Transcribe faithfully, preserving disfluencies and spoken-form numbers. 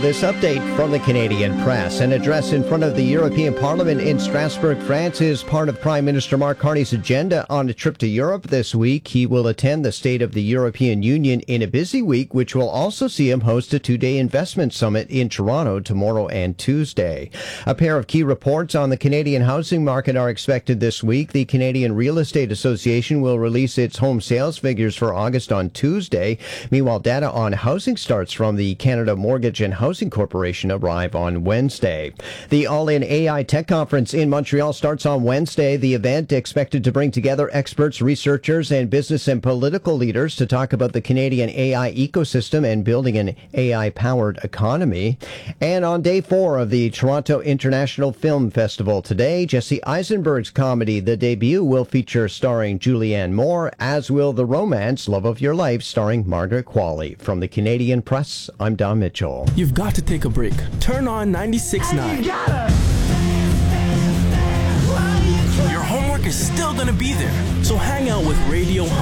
this update from the Canadian Press. An address in front of the European Parliament in Strasbourg, France is part of Prime Minister Mark Carney's agenda on a trip to Europe this week. He will attend the State of the European Union in a busy week, which will also see him host a two-day investment summit in Toronto tomorrow and Tuesday. A pair of key reports on the Canadian housing market are expected this week. The Canadian Real Estate Association will release its home sales figures for August on Tuesday. Meanwhile, data on housing starts from the Canada Mortgage and Housing Corporation arrive on Wednesday. The All-In A I Tech Conference in Montreal starts on Wednesday. The event expected to bring together experts, researchers, and business and political leaders to talk about the Canadian A I ecosystem and building an A I-powered economy. And on day four of the Toronto International Film Festival today, Jesse Eisenberg's comedy The Debut will feature starring Julianne Moore, as will the romance Love of Your Life starring Margaret Qualley. From the Canadian Press, I'm Don Mitchell. You've got to take a break. Turn on ninety-six point nine. Your homework is still going to be there, so hang out with Radio